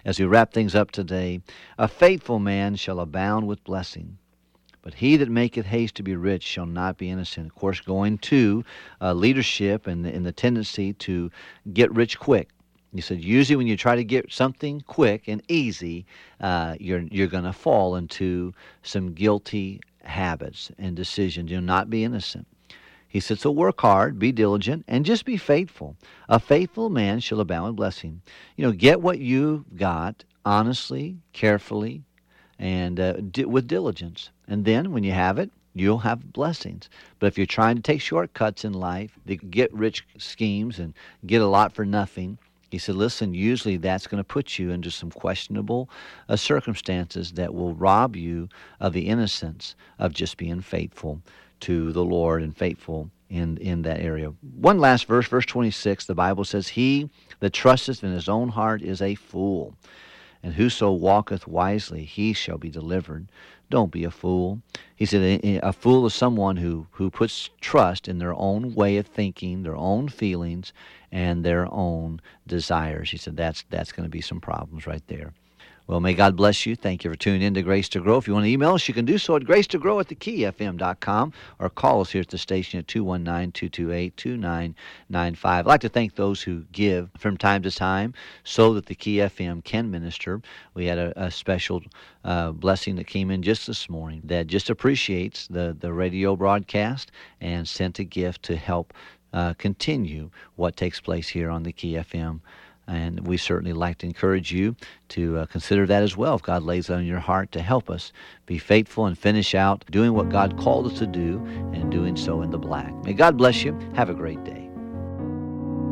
As we wrap things up today, a faithful man shall abound with blessing. But he that maketh haste to be rich shall not be innocent. Of course, going to leadership and the tendency to get rich quick. He said, usually when you try to get something quick and easy, you're going to fall into some guilty habits and decisions. You'll not be innocent. He said, so work hard, be diligent, and just be faithful. A faithful man shall abound with blessing. Get what you got honestly, carefully, and with diligence. And then when you have it, you'll have blessings. But if you're trying to take shortcuts in life, the get rich schemes and get a lot for nothing, he said, listen, usually that's going to put you into some questionable circumstances that will rob you of the innocence of just being faithful to the Lord and faithful in that area. One last verse, verse 26, the Bible says, he that trusteth in his own heart is a fool, and whoso walketh wisely, he shall be delivered. Don't be a fool. He said a fool is someone who puts trust in their own way of thinking, their own feelings, and their own desires. He said that's going to be some problems right there. Well, may God bless you. Thank you for tuning in to Grace to Grow. If you want to email us, you can do so at gracetogrow@thekeyfm.com or call us here at the station at 219-228-2995. I'd like to thank those who give from time to time so that the Key FM can minister. We had a special blessing that came in just this morning that just appreciates the radio broadcast and sent a gift to help continue what takes place here on the Key FM. And we certainly like to encourage you to consider that as well if God lays it on your heart to help us be faithful and finish out doing what God called us to do and doing so in the black. May God bless you. Have a great day.